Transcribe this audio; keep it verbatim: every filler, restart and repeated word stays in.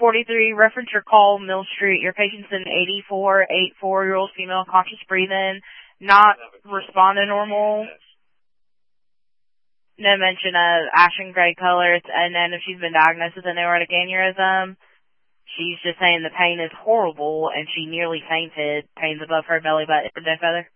forty-three, reference your call, Mill Street. Your patient's an eighty-four, eighty-four-year-old female, conscious breathing, not responding normal. No mention of ashen gray colors, and then if she's been diagnosed with an aortic aneurysm, she's just saying the pain is horrible, and she nearly fainted, pains above her belly button. No further?